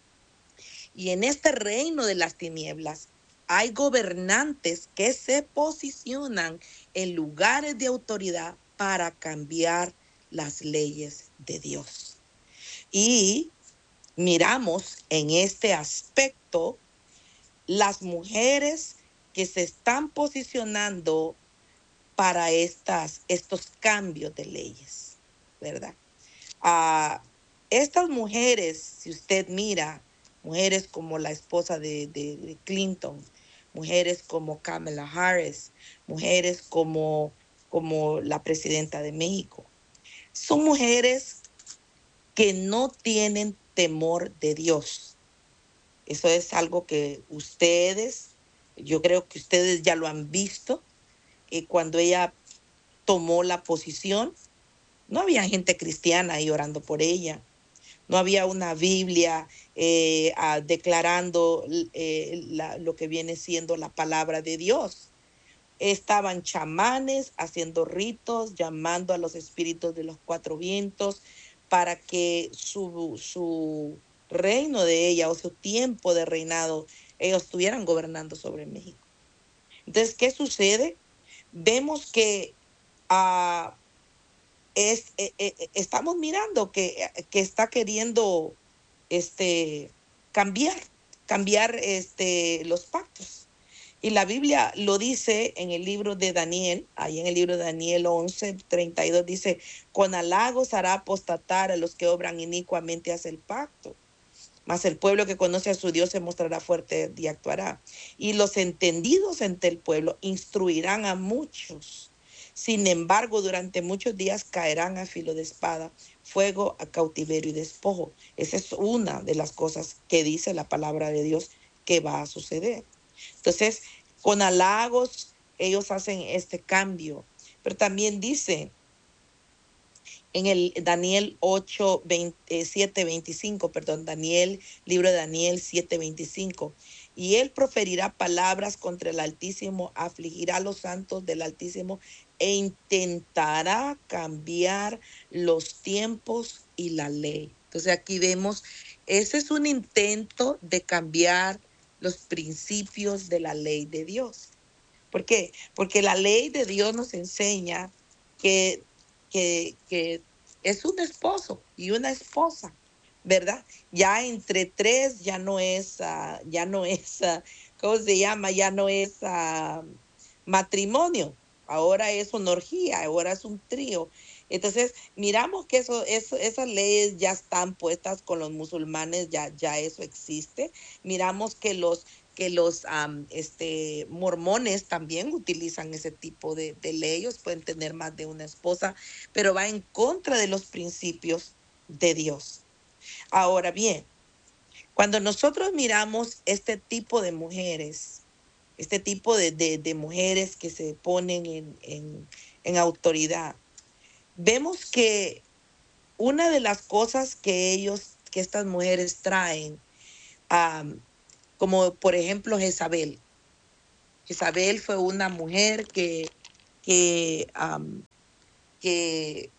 Y en este reino de las tinieblas hay gobernantes que se posicionan en lugares de autoridad para cambiar las leyes de Dios. Y miramos en este aspecto las mujeres que se están posicionando para estas, estos cambios de leyes, ¿verdad? Uh, estas mujeres, si usted mira, mujeres como la esposa de, de, de Clinton, mujeres como Kamala Harris, mujeres como, como la presidenta de México, son mujeres que no tienen temor de Dios. Eso es algo que ustedes, yo creo que ustedes ya lo han visto, eh, cuando ella tomó la posición, no había gente cristiana ahí orando por ella. No había una Biblia eh, uh, declarando eh, la, lo que viene siendo la palabra de Dios. Estaban chamanes haciendo ritos, llamando a los espíritus de los cuatro vientos para que su, su reino de ella o su tiempo de reinado, ellos estuvieran gobernando sobre México. Entonces, ¿qué sucede? Vemos que uh, es, eh, eh, estamos mirando que, que está queriendo este, cambiar, cambiar este, los pactos. Y la Biblia lo dice en el libro de Daniel, ahí en el libro de Daniel once, treinta y dos, dice, con halagos hará apostatar a los que obran inicuamente hacia el pacto. Mas el pueblo que conoce a su Dios se mostrará fuerte y actuará. Y los entendidos entre el pueblo instruirán a muchos. Sin embargo, durante muchos días caerán a filo de espada, fuego, a cautiverio y despojo. Esa es una de las cosas que dice la palabra de Dios que va a suceder. Entonces, con halagos, ellos hacen este cambio. Pero también dice en el Daniel ocho, veinte, siete, veinticinco, perdón, Daniel, libro de Daniel siete, veinticinco. Y él proferirá palabras contra el Altísimo, afligirá a los santos del Altísimo e intentará cambiar los tiempos y la ley. Entonces aquí vemos, ese es un intento de cambiar los principios de la ley de Dios. ¿Por qué? Porque la ley de Dios nos enseña que, que, que es un esposo y una esposa, ¿verdad? Ya entre tres ya no es, uh, ya no es, uh, ¿cómo se llama? Ya no es uh, matrimonio. Ahora es una orgía, ahora es un trío. Entonces, miramos que eso, eso, esas leyes ya están puestas con los musulmanes, ya, ya eso existe. Miramos que los, que los um, este, mormones también utilizan ese tipo de, de leyes, pueden tener más de una esposa, pero va en contra de los principios de Dios. Ahora bien, Cuando nosotros miramos este tipo de mujeres, este tipo de, de, de mujeres que se ponen en, en, en autoridad, vemos que una de las cosas que ellos, que estas mujeres traen, um, como por ejemplo Jezabel. Jezabel fue una mujer que, que, um, que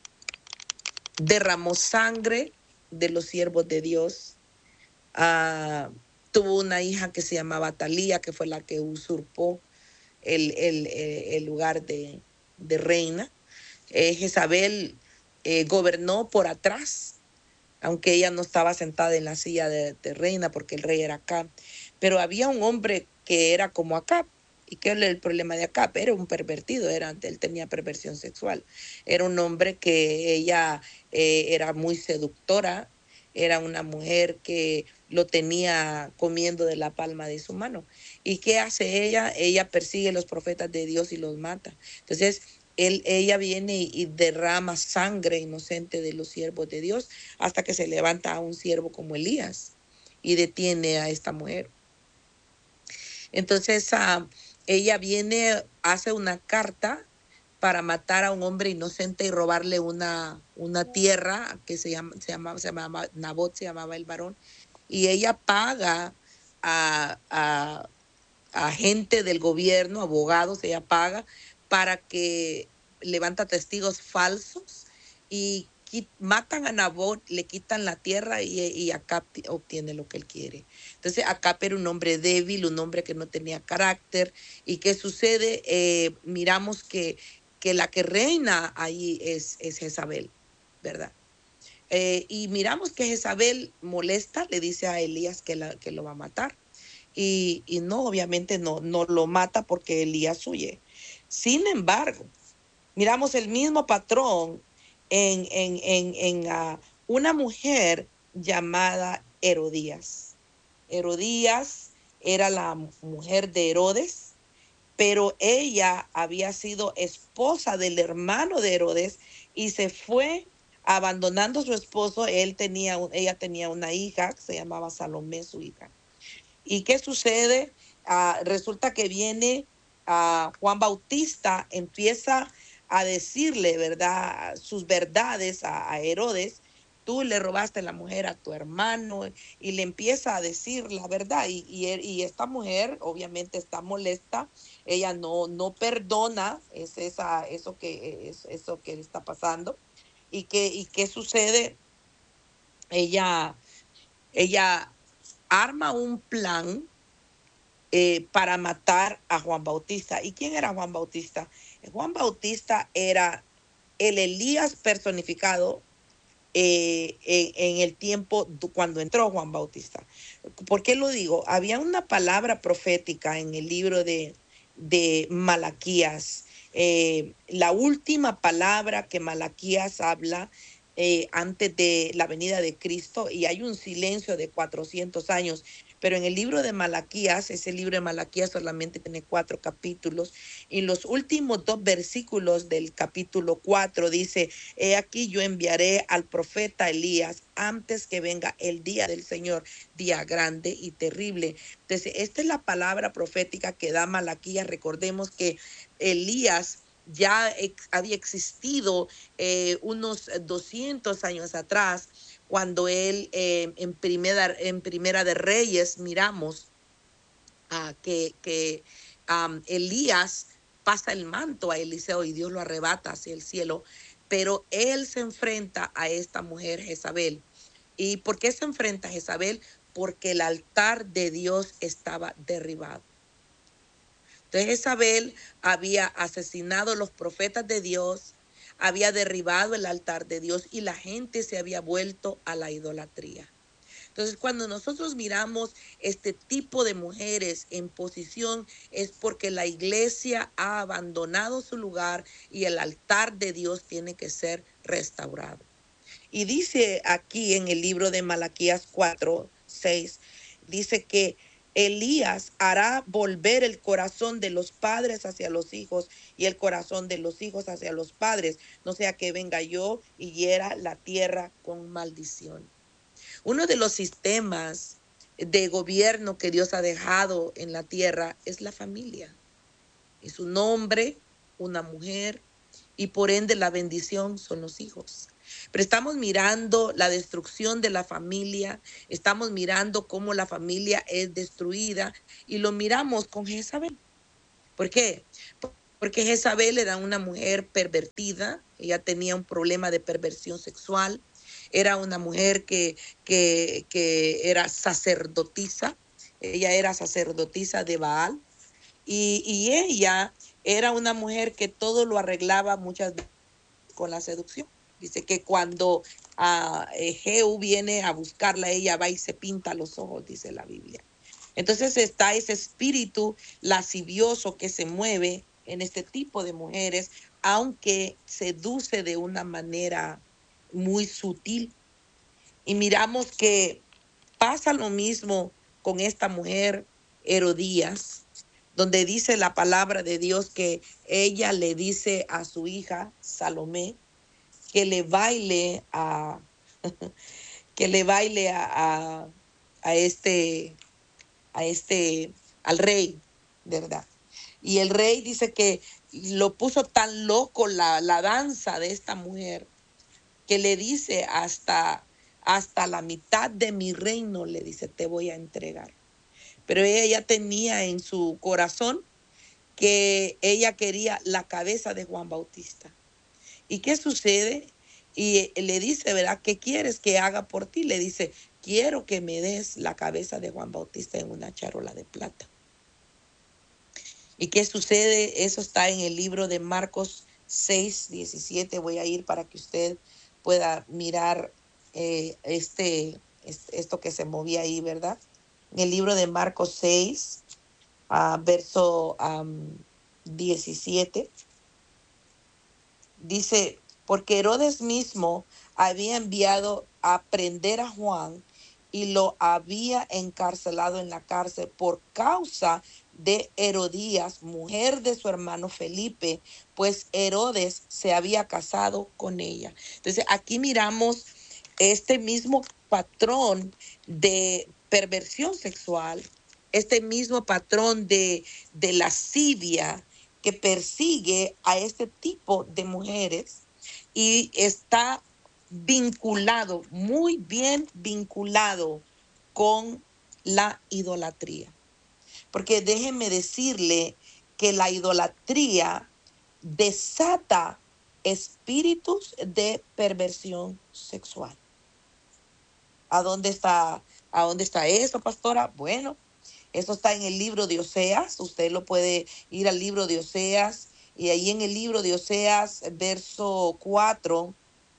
derramó sangre de los siervos de Dios. Uh, tuvo una hija que se llamaba Talía, que fue la que usurpó el, el, el lugar de, de reina. Eh, Jezabel eh, gobernó por atrás, aunque ella no estaba sentada en la silla de, de reina porque el rey era Acab. Pero había un hombre que era como Acab. ¿Y qué era el problema de Acab? Era un pervertido, era, él tenía perversión sexual. Era un hombre que ella eh, era muy seductora, era una mujer que lo tenía comiendo de la palma de su mano. ¿Y qué hace ella? Ella persigue a los profetas de Dios y los mata. Entonces, él, ella viene y, y derrama sangre inocente de los siervos de Dios hasta que se levanta a un siervo como Elías y detiene a esta mujer. Entonces, uh, ella viene, hace una carta para matar a un hombre inocente y robarle una, una tierra que se llama, se llama, se llamaba Nabot, se llamaba el varón, y ella paga a, a, a gente del gobierno, abogados, ella paga para que levanta testigos falsos y matan a Nabot, le quitan la tierra y, y Acab obtiene lo que él quiere. Entonces Acab era un hombre débil, un hombre que no tenía carácter. ¿Y qué sucede? Eh, miramos que, que la que reina ahí es, es Jezabel, ¿verdad? Eh, y miramos que Jezabel molesta, le dice a Elías que, la, que lo va a matar. Y, y no, obviamente no, no lo mata porque Elías huye. Sin embargo, miramos el mismo patrón en, en, en, en uh, una mujer llamada Herodías. Herodías era la mujer de Herodes, pero ella había sido esposa del hermano de Herodes y se fue abandonando a su esposo. Él tenía, ella tenía una hija que se llamaba Salomé, su hija. ¿Y qué sucede? Uh, resulta que viene uh, Juan Bautista, empieza a decirle, ¿verdad?, sus verdades a, a Herodes. Tú le robaste la mujer a tu hermano, y le empieza a decir la verdad. Y, y, y esta mujer obviamente está molesta. Ella no, no perdona es esa, eso, que, es, eso que está pasando. ¿Y qué, y qué sucede? Ella, ella arma un plan Eh, para matar a Juan Bautista. ¿Y quién era Juan Bautista? Juan Bautista era el Elías personificado eh, en, en el tiempo cuando entró Juan Bautista. ¿Por qué lo digo? Había una palabra profética en el libro de, de Malaquías. Eh, la última palabra que Malaquías habla eh, antes de la venida de Cristo, y hay un silencio de cuatrocientos años. Pero en el libro de Malaquías, ese libro de Malaquías solamente tiene cuatro capítulos, y los últimos dos versículos del capítulo cuatro dice: he aquí yo enviaré al profeta Elías antes que venga el día del Señor, día grande y terrible. Entonces, esta es la palabra profética que da Malaquías. Recordemos que Elías ya ex, había existido eh, unos doscientos años atrás, cuando él eh, en, primera, en Primera de Reyes miramos uh, que, que um, Elías pasa el manto a Eliseo y Dios lo arrebata hacia el cielo, pero él se enfrenta a esta mujer Jezabel. ¿Y por qué se enfrenta a Jezabel? Porque el altar de Dios estaba derribado. Entonces Jezabel había asesinado a los profetas de Dios, había derribado el altar de Dios y la gente se había vuelto a la idolatría. Entonces, cuando nosotros miramos este tipo de mujeres en posición, es porque la iglesia ha abandonado su lugar y el altar de Dios tiene que ser restaurado. Y dice aquí en el libro de Malaquías cuatro, seis, dice que Elías hará volver el corazón de los padres hacia los hijos y el corazón de los hijos hacia los padres, no sea que venga yo y hiera la tierra con maldición. Uno de los sistemas de gobierno que Dios ha dejado en la tierra es la familia. Es un hombre, una mujer, y por ende la bendición son los hijos. Pero estamos mirando la destrucción de la familia, estamos mirando cómo la familia es destruida y lo miramos con Jezabel. ¿Por qué? Porque Jezabel era una mujer pervertida, ella tenía un problema de perversión sexual, era una mujer que, que, que era sacerdotisa, ella era sacerdotisa de Baal, y, y ella era una mujer que todo lo arreglaba muchas veces con la seducción. Dice que cuando uh, Jehú viene a buscarla, ella va y se pinta los ojos, dice la Biblia. Entonces está ese espíritu lascivioso que se mueve en este tipo de mujeres, aunque seduce de una manera muy sutil. Y miramos que pasa lo mismo con esta mujer Herodías, donde dice la palabra de Dios que ella le dice a su hija Salomé que le baile a que le baile a, a, a este a este al rey, ¿verdad? Y el rey dice que lo puso tan loco la, la danza de esta mujer que le dice hasta hasta la mitad de mi reino, le dice, te voy a entregar. Pero ella ya tenía en su corazón que ella quería la cabeza de Juan Bautista. ¿Y qué sucede? Y le dice, ¿verdad? ¿Qué quieres que haga por ti? Le dice, quiero que me des la cabeza de Juan Bautista en una charola de plata. ¿Y qué sucede? Eso está en el libro de Marcos seis, diecisiete. Voy a ir para que usted pueda mirar eh, este, esto que se movía ahí, ¿verdad? En el libro de Marcos seis, uh, verso um, diecisiete. Dice, porque Herodes mismo había enviado a prender a Juan y lo había encarcelado en la cárcel por causa de Herodías, mujer de su hermano Felipe, pues Herodes se había casado con ella. Entonces aquí miramos este mismo patrón de perversión sexual, este mismo patrón de, de lascivia que persigue a este tipo de mujeres y está vinculado, muy bien vinculado con la idolatría. Porque déjenme decirle que la idolatría desata espíritus de perversión sexual. ¿A dónde está, a dónde está eso, pastora? Bueno, eso está en el libro de Oseas. Usted lo puede ir al libro de Oseas. Y ahí en el libro de Oseas, verso cuatro,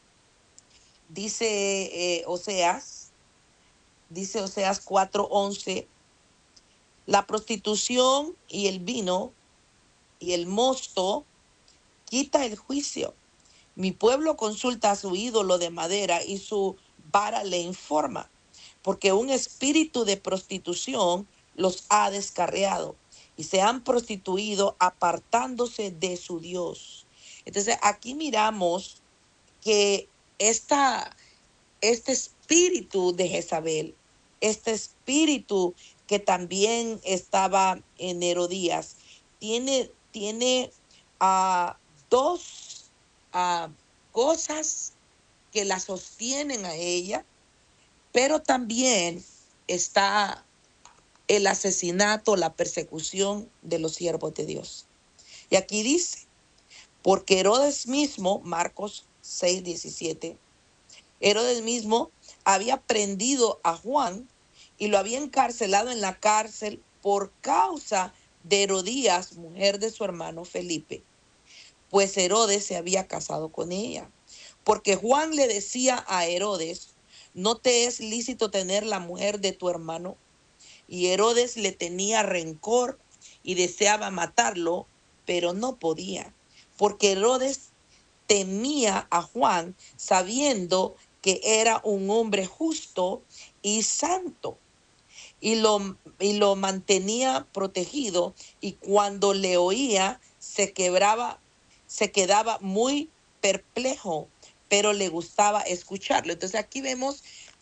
dice eh, Oseas, dice Oseas cuatro once, la prostitución y el vino y el mosto quita el juicio. Mi pueblo consulta a su ídolo de madera y su vara le informa, porque un espíritu de prostitución los ha descarriado y se han prostituido apartándose de su Dios. Entonces aquí miramos que esta, este espíritu de Jezabel, este espíritu que también estaba en Herodías, tiene, tiene uh, dos uh, cosas que la sostienen a ella, pero también está el asesinato, la persecución de los siervos de Dios. Y aquí dice, porque Herodes mismo, Marcos seis diecisiete, Herodes mismo había prendido a Juan y lo había encarcelado en la cárcel por causa de Herodías, mujer de su hermano Felipe, pues Herodes se había casado con ella. Porque Juan le decía a Herodes, no te es lícito tener la mujer de tu hermano. Y Herodes le tenía rencor y deseaba matarlo, pero no podía, porque Herodes temía a Juan, sabiendo que era un hombre justo y santo, y lo, y lo mantenía protegido, y cuando le oía se quebraba, se quedaba muy perplejo, pero le gustaba escucharlo. Entonces aquí vemos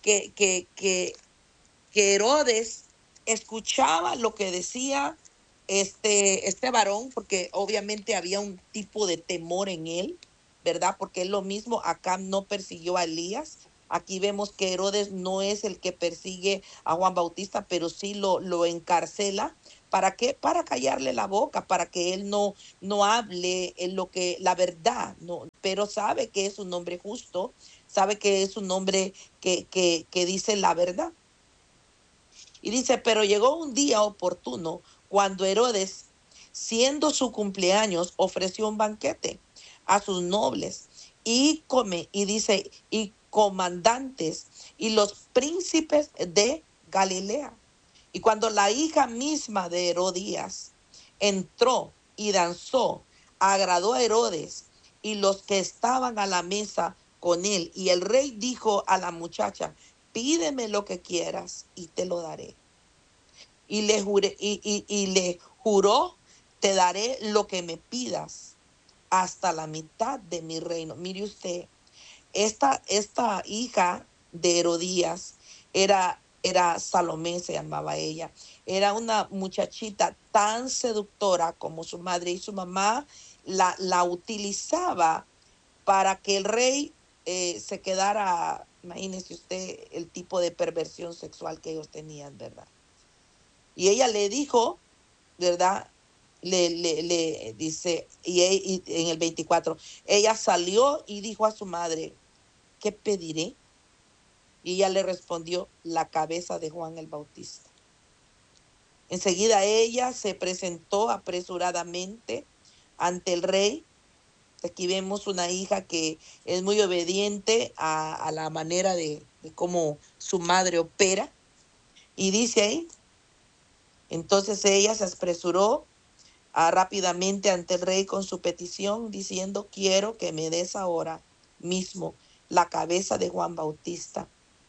que, que, que, que Herodes escuchaba lo que decía este, este varón, porque obviamente había un tipo de temor en él, ¿verdad? Porque es lo mismo, Acab no persiguió a Elías. Aquí vemos que Herodes no es el que persigue a Juan Bautista, pero sí lo, lo encarcela. ¿Para qué? Para callarle la boca, para que él no, no hable en lo que la verdad, no, pero sabe que es un hombre justo, sabe que es un hombre que, que, que dice la verdad. Y dice, pero llegó un día oportuno cuando Herodes, siendo su cumpleaños, ofreció un banquete a sus nobles y come, y dice, y comandantes y los príncipes de Galilea. Y cuando la hija misma de Herodías entró y danzó, agradó a Herodes y los que estaban a la mesa con él. Y el rey dijo a la muchacha, pídeme lo que quieras y te lo daré. Y le, juré, y, y, y le juró, te daré lo que me pidas hasta la mitad de mi reino. Mire usted, esta, esta hija de Herodías era, era Salomé, se llamaba ella. Era una muchachita tan seductora como su madre, y su mamá la, la utilizaba para que el rey eh, se quedara. Imagínese usted el tipo de perversión sexual que ellos tenían, ¿verdad? Y ella le dijo, ¿verdad? Le, le, le dice, y, y en el veinticuatro, ella salió y dijo a su madre, ¿qué pediré? Y ella le respondió, la cabeza de Juan el Bautista. Enseguida ella se presentó apresuradamente ante el rey. Aquí vemos una hija que es muy obediente a, a la manera de, de cómo su madre opera. Y dice ahí, entonces ella se apresuró a, rápidamente ante el rey con su petición, diciendo, quiero que me des ahora mismo la cabeza de Juan Bautista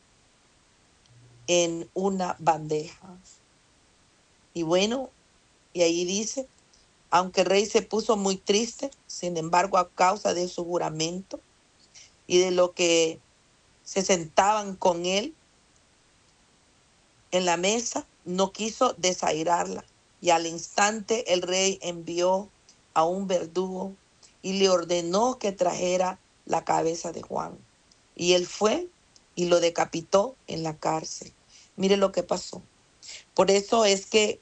en una bandeja. Y bueno, y ahí dice, aunque el rey se puso muy triste, sin embargo, a causa de su juramento y de lo que se sentaban con él en la mesa, no quiso desairarla. Y al instante el rey envió a un verdugo y le ordenó que trajera la cabeza de Juan. Y él fue y lo decapitó en la cárcel. Mire lo que pasó. Por eso es que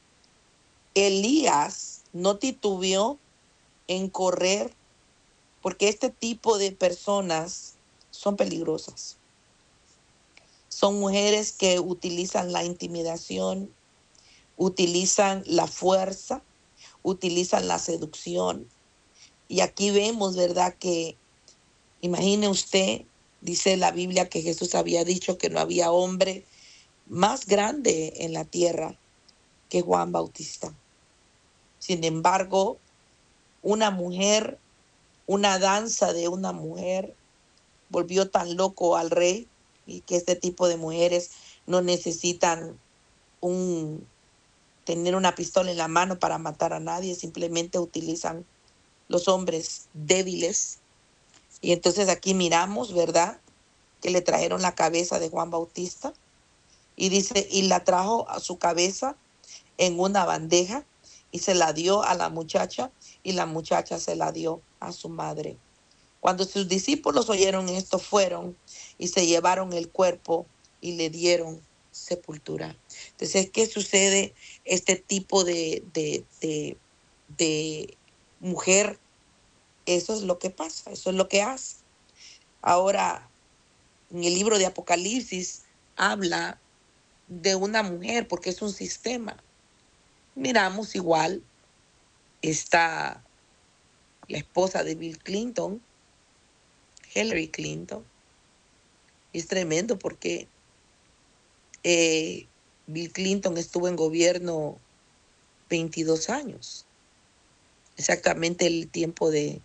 Elías no titubeó en correr, porque este tipo de personas son peligrosas. Son mujeres que utilizan la intimidación, utilizan la fuerza, utilizan la seducción. Y aquí vemos, ¿verdad? Que imagine usted, dice la Biblia que Jesús había dicho que no había hombre más grande en la tierra que Juan Bautista. Sin embargo, una mujer, una danza de una mujer volvió tan loco al rey, y que este tipo de mujeres no necesitan un tener una pistola en la mano para matar a nadie, simplemente utilizan los hombres débiles. Y entonces aquí miramos, ¿verdad? Que le trajeron la cabeza de Juan Bautista y dice, y la trajo a su cabeza en una bandeja y se la dio a la muchacha y la muchacha se la dio a su madre. Cuando sus discípulos oyeron esto, fueron y se llevaron el cuerpo y le dieron sepultura. Entonces, ¿qué sucede? Este tipo de, de, de, de mujer, eso es lo que pasa, eso es lo que hace. Ahora, en el libro de Apocalipsis habla de una mujer porque es un sistema. Miramos igual, está la esposa de Bill Clinton, Hillary Clinton. Es tremendo porque eh, Bill Clinton estuvo en gobierno veintidós años, exactamente el tiempo de,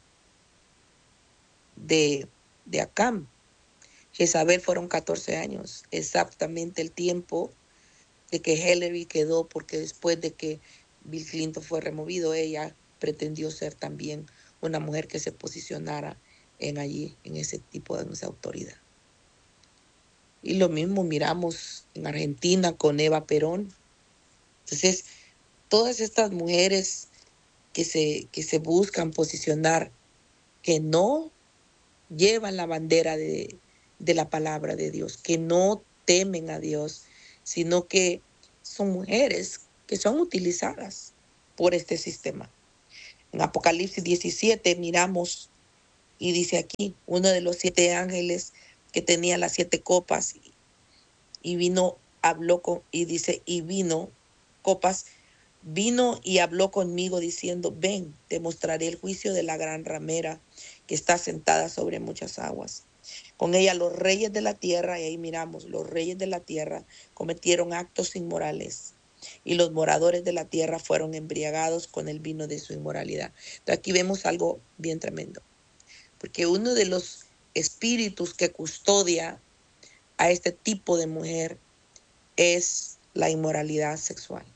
de, de Acab. Jezabel fueron catorce años, exactamente el tiempo de que Hillary quedó, porque después de que Bill Clinton fue removido, ella pretendió ser también una mujer que se posicionara en allí, en ese tipo de esa autoridad. Y lo mismo miramos en Argentina con Eva Perón. Entonces, todas estas mujeres que se, que se buscan posicionar, que no llevan la bandera de, de la palabra de Dios, que no temen a Dios, sino que son mujeres que son utilizadas por este sistema. En Apocalipsis diecisiete miramos y dice aquí, uno de los siete ángeles que tenía las siete copas y vino, habló con, y dice, y vino, copas, vino y habló conmigo diciendo, ven, te mostraré el juicio de la gran ramera que está sentada sobre muchas aguas. Con ella los reyes de la tierra, y ahí miramos, los reyes de la tierra cometieron actos inmorales y los moradores de la tierra fueron embriagados con el vino de su inmoralidad. Entonces aquí vemos algo bien tremendo, porque uno de los espíritus que custodia a este tipo de mujer es la inmoralidad sexual.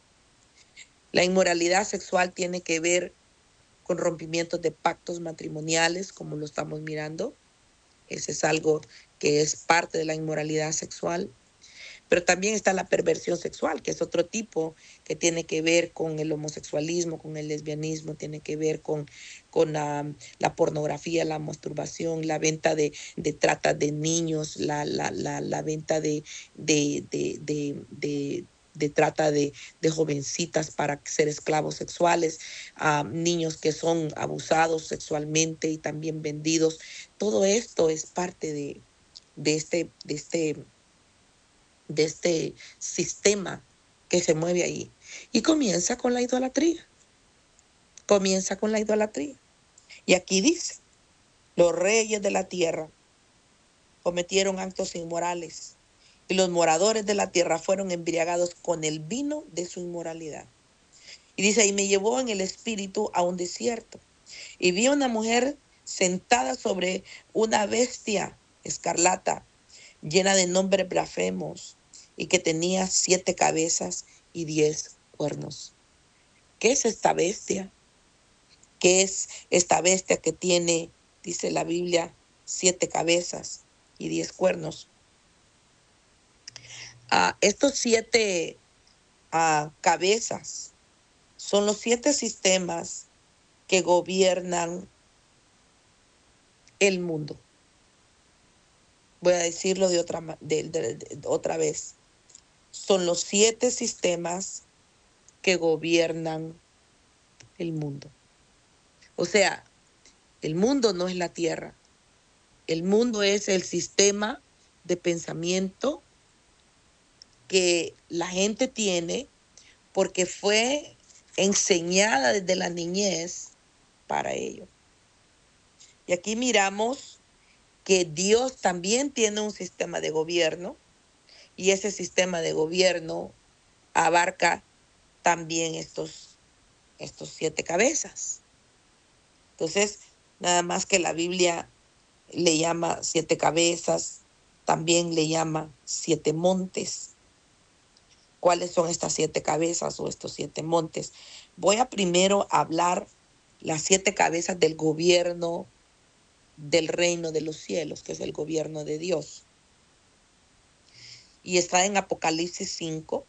La inmoralidad sexual tiene que ver con rompimientos de pactos matrimoniales, como lo estamos mirando. Ese es algo que es parte de la inmoralidad sexual. Pero también está la perversión sexual, que es otro tipo que tiene que ver con el homosexualismo, con el lesbianismo, tiene que ver con, con la, la pornografía, la masturbación, la venta de, de trata de niños, la, la, la, la venta de, de, de, de, de de trata de, de jovencitas para ser esclavos sexuales, a niños que son abusados sexualmente y también vendidos. Todo esto es parte de, de, este, de, este, de este sistema que se mueve ahí. Y comienza con la idolatría. Comienza con la idolatría. Y aquí dice, los reyes de la tierra cometieron actos inmorales y los moradores de la tierra fueron embriagados con el vino de su inmoralidad. Y dice, y me llevó en el espíritu a un desierto y vi a una mujer sentada sobre una bestia escarlata, llena de nombres blasfemos y que tenía siete cabezas y diez cuernos. ¿Qué es esta bestia? ¿Qué es esta bestia que tiene, dice la Biblia, siete cabezas y diez cuernos? Uh, estos siete uh, cabezas son los siete sistemas que gobiernan el mundo. Voy a decirlo de otra, de, de, de, otra vez. Son los siete sistemas que gobiernan el mundo. O sea, el mundo no es la tierra. El mundo es el sistema de pensamiento que la gente tiene porque fue enseñada desde la niñez para ello. Y aquí miramos que Dios también tiene un sistema de gobierno y ese sistema de gobierno abarca también estos, estos siete cabezas. Entonces, nada más que la Biblia le llama siete cabezas, también le llama siete montes. ¿Cuáles son estas siete cabezas o estos siete montes? Voy a primero hablar las siete cabezas del gobierno del reino de los cielos, que es el gobierno de Dios. Y está en Apocalipsis cinco,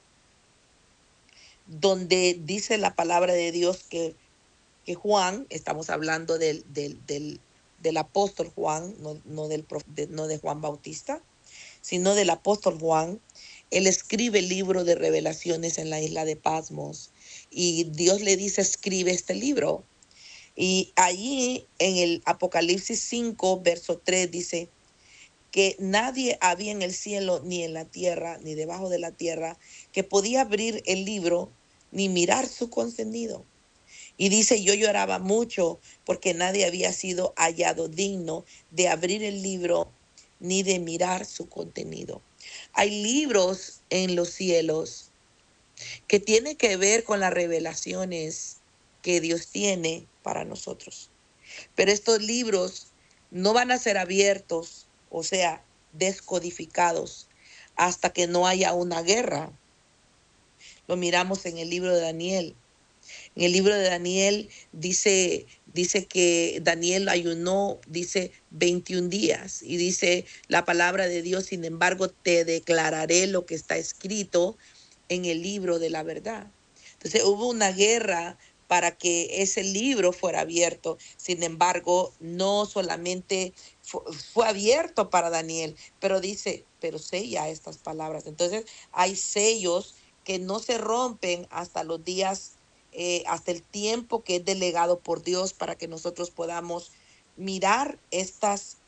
donde dice la palabra de Dios que, que Juan, estamos hablando del, del, del, del apóstol Juan, no, no, del, de, no de Juan Bautista, sino del apóstol Juan. Él escribe el libro de revelaciones en la isla de Patmos y Dios le dice, escribe este libro. Y allí en el Apocalipsis cinco, verso tres, dice que nadie había en el cielo, ni en la tierra, ni debajo de la tierra, que podía abrir el libro ni mirar su contenido. Y dice, yo lloraba mucho porque nadie había sido hallado digno de abrir el libro ni de mirar su contenido. Hay libros en los cielos que tienen que ver con las revelaciones que Dios tiene para nosotros. Pero estos libros no van a ser abiertos, o sea, descodificados, hasta que no haya una guerra. Lo miramos en el libro de Daniel. En el libro de Daniel dice, dice que Daniel ayunó, dice veintiún días, y dice la palabra de Dios, sin embargo, te declararé lo que está escrito en el libro de la verdad. Entonces hubo una guerra para que ese libro fuera abierto. Sin embargo, no solamente fue, fue abierto para Daniel, pero dice, pero sella estas palabras. Entonces hay sellos que no se rompen hasta los días, eh, hasta el tiempo que es delegado por Dios para que nosotros podamos mirar estas